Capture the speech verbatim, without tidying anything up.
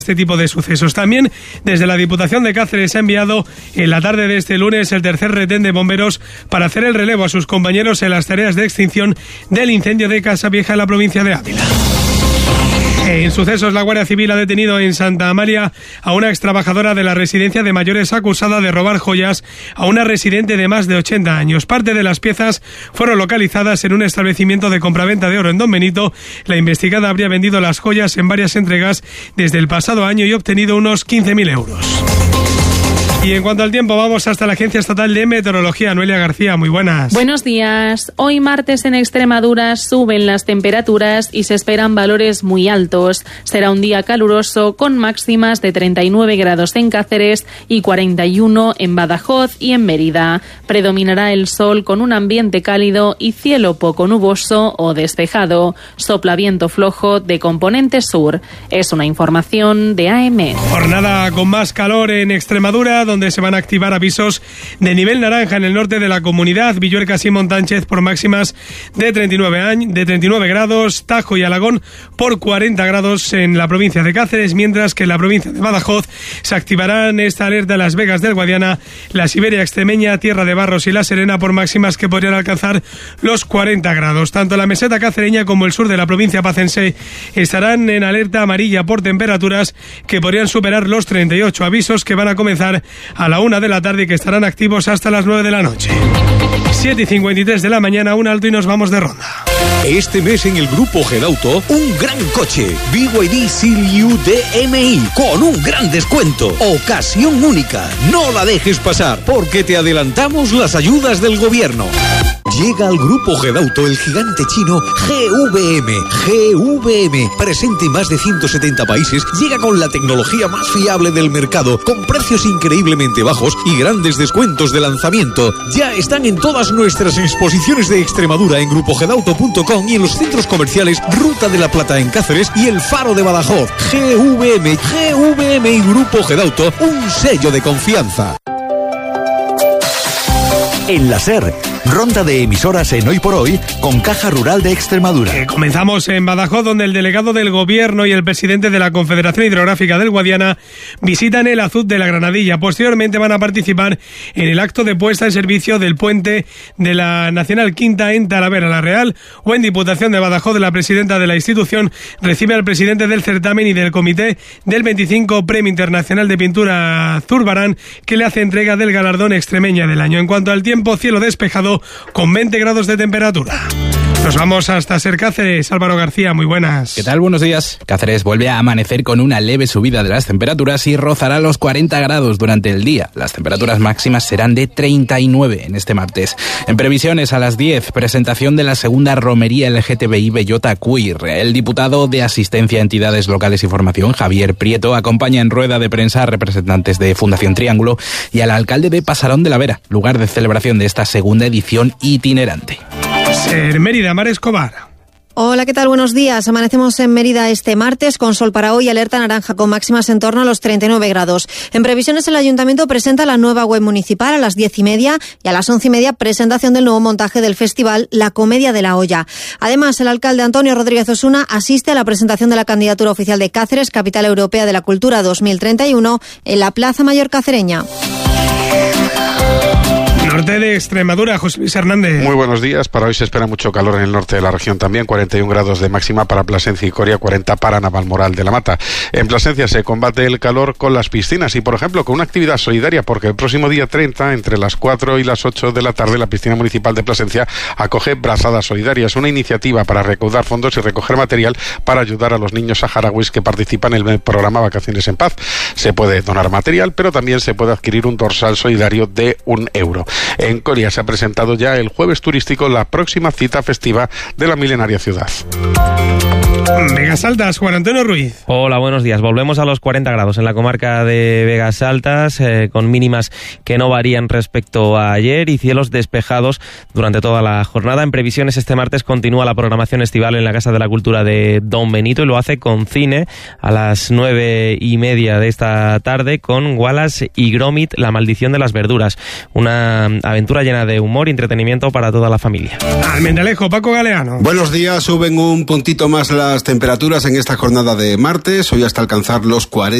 este tipo de sucesos. También desde la Diputación de Cáceres se ha enviado en la tarde de este lunes el tercer retén de bomberos para hacer el relevo a sus compañeros en las tareas de extinción del incendio de Casavieja en la provincia de Ávila. En sucesos, la Guardia Civil ha detenido en Santa Amalia a una extrabajadora de la residencia de mayores acusada de robar joyas a una residente de más de ochenta años. Parte de las piezas fueron localizadas en un establecimiento de compraventa de oro en Don Benito. La investigada habría vendido las joyas en varias entregas desde el pasado año y obtenido unos quince mil euros. Y en cuanto al tiempo, vamos hasta la Agencia Estatal de Meteorología. Noelia García, muy buenas. Buenos días. Hoy martes en Extremadura suben las temperaturas y se esperan valores muy altos. Será un día caluroso con máximas de treinta y nueve grados en Cáceres y cuarenta y uno en Badajoz y en Mérida. Predominará el sol con un ambiente cálido y cielo poco nuboso o despejado. Sopla viento flojo de componente sur. Es una información de A M. Jornada con más calor en Extremadura, donde se van a activar avisos de nivel naranja en el norte de la comunidad, Villuercas y Montánchez por máximas de treinta y nueve, años, de treinta y nueve grados, Tajo y Alagón por cuarenta grados en la provincia de Cáceres, mientras que en la provincia de Badajoz se activarán esta alerta Las Vegas del Guadiana, la Siberia extremeña, Tierra de Barros y La Serena por máximas que podrían alcanzar los cuarenta grados. Tanto la meseta cacereña como el sur de la provincia pacense estarán en alerta amarilla por temperaturas que podrían superar los treinta y ocho, avisos que van a comenzar a la una de la tarde y que estarán activos hasta las nueve de la noche. siete y cincuenta y tres de la mañana, un alto y nos vamos de ronda. Este mes en el Grupo Gedauto, un gran coche, B Y D Seal U D M I, con un gran descuento. Ocasión única, no la dejes pasar, porque te adelantamos las ayudas del gobierno. Llega al Grupo Gedauto el gigante chino G V M. G V M, presente en más de ciento setenta países, llega con la tecnología más fiable del mercado, con precios increíblemente bajos y grandes descuentos de lanzamiento. Ya están en todas nuestras exposiciones de Extremadura en grupo gedauto punto com y en los centros comerciales Ruta de la Plata en Cáceres y El Faro de Badajoz. G V M, G V M y Grupo Gedauto, un sello de confianza. En la SER, ronda de emisoras en Hoy por Hoy con Caja Rural de Extremadura. Eh, comenzamos en Badajoz, donde el delegado del Gobierno y el presidente de la Confederación Hidrográfica del Guadiana visitan el Azud de la Granadilla. Posteriormente van a participar en el acto de puesta en servicio del puente de la Nacional Quinta en Talavera la Real, o en Diputación de Badajoz, la presidenta de la institución recibe al presidente del certamen y del comité del veinticinco Premio Internacional de Pintura Zurbarán, que le hace entrega del galardón extremeña del año. En cuanto al tiempo, cielo despejado con veinte grados de temperatura. Nos vamos hasta Ser Cáceres. Álvaro García, muy buenas. ¿Qué tal? Buenos días. Cáceres vuelve a amanecer con una leve subida de las temperaturas y rozará los cuarenta grados durante el día. Las temperaturas máximas serán de treinta y nueve en este martes. En previsiones, a las diez, presentación de la segunda romería L G T B I Bellota Queer. El diputado de Asistencia a Entidades Locales y Formación, Javier Prieto, acompaña en rueda de prensa a representantes de Fundación Triángulo y al alcalde de Pasarón de la Vera, lugar de celebración de esta segunda edición itinerante. Ser Mérida, Mar Escobar. Hola, ¿qué tal? Buenos días. Amanecemos en Mérida este martes con sol para hoy, alerta naranja con máximas en torno a los treinta y nueve grados. En previsiones, el Ayuntamiento presenta la nueva web municipal a las diez y media y a las once y media presentación del nuevo montaje del festival La Comedia de la Olla. Además, el alcalde Antonio Rodríguez Osuna asiste a la presentación de la candidatura oficial de Cáceres, Capital Europea de la Cultura dos mil treinta y uno, en la Plaza Mayor cacereña. Norte de Extremadura, José Luis Hernández. Muy buenos días. Para hoy se espera mucho calor en el norte de la región también, cuarenta y un grados de máxima para Plasencia y Coria, cuarenta para Navalmoral de la Mata. En Plasencia se combate el calor con las piscinas y, por ejemplo, con una actividad solidaria, porque el próximo día treinta, entre las cuatro y las ocho de la tarde, la piscina municipal de Plasencia acoge Brazadas Solidarias, una iniciativa para recaudar fondos y recoger material para ayudar a los niños saharauis que participan en el programa Vacaciones en Paz. Se puede donar material, pero también se puede adquirir un dorsal solidario de un euro. En Coria se ha presentado ya el jueves turístico la próxima cita festiva de la milenaria ciudad. Vegas Altas, Juan Antonio Ruiz. Hola, buenos días. Volvemos a los cuarenta grados en la comarca de Vegas Altas, eh, con mínimas que no varían respecto a ayer y cielos despejados durante toda la jornada. En previsiones, este martes continúa la programación estival en la Casa de la Cultura de Don Benito y lo hace con cine a las nueve y media de esta tarde con Wallace y Gromit, La Maldición de las Verduras. Una aventura llena de humor y entretenimiento para toda la familia. Almendralejo, Paco Galeano. Buenos días. Suben un puntito más la las temperaturas en esta jornada de martes, hoy hasta alcanzar los cuarenta